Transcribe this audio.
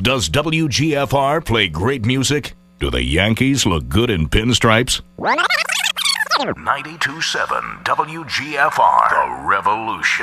Does WGFR play great music? Do the Yankees look good in pinstripes? 92.7 WGFR, The Revolution.